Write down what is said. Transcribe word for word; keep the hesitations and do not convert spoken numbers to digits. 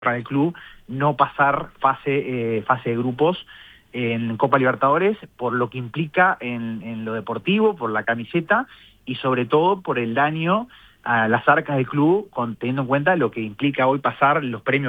para el club no pasar fase, eh, fase de grupos en Copa Libertadores, por lo que implica en, en lo deportivo, por la camiseta y sobre todo por el daño a las arcas del club, con, teniendo en cuenta lo que implica hoy pasar los premios